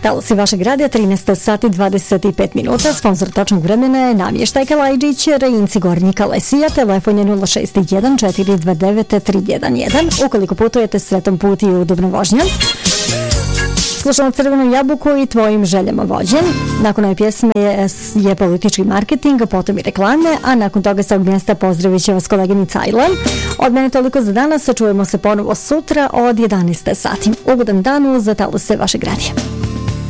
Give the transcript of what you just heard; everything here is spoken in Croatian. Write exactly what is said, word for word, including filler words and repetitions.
Talasi vašeg radija, trinaest sati dvadeset pet minuta, sponsor tačnog vremena je Namještajka Lajđić, Rejinci Gornji Kalesija, telefon je nula šest jedan četiri dva devet tri jedan jedan. Ukoliko putujete sretan put i udobno vožnja. Slušamo Crvenu jabuku i Tvojim željama vođen. Nakon ove pjesme je, je politički marketing, potom i reklame, a nakon toga sa ovog mjesta pozdravit će vas koleginica Ajla. Od mene toliko za danas, čujemo se ponovo sutra od jedanaest sati. Ugodan dan za talase vašeg radija.